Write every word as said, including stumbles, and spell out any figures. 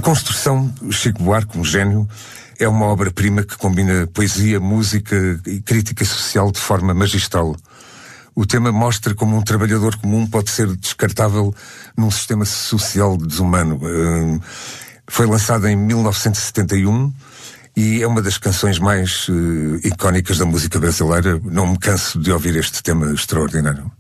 construção, Chico Buarque, um gênio, é uma obra-prima que combina poesia, música e crítica social de forma magistral. O tema mostra como um trabalhador comum pode ser descartável num sistema social desumano. Foi lançado em mil novecentos e setenta e um e é uma das canções mais uh, icónicas da música brasileira. Não me canso de ouvir este tema extraordinário.